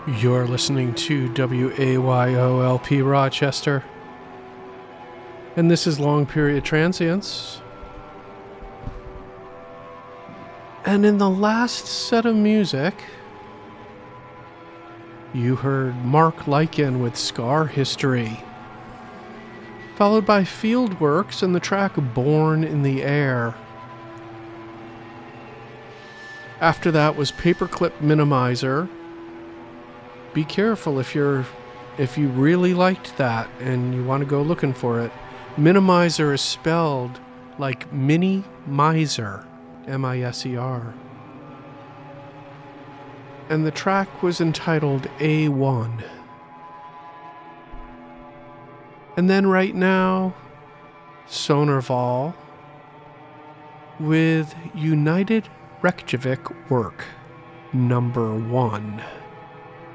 You're listening to WAYOLP Rochester, and this is Long Period Transients. And in the last set of music, you heard Mark Lycan with Scar History, followed by Fieldworks and the track Born in the Air. After that was Paperclip Minimizer. Be careful if you really liked that and you want to go looking for it. Minimizer is spelled like mini miser, M-I-S-E-R. And the track was entitled A1. And then right now, Sonarval with United Reykjavik Work, number 1.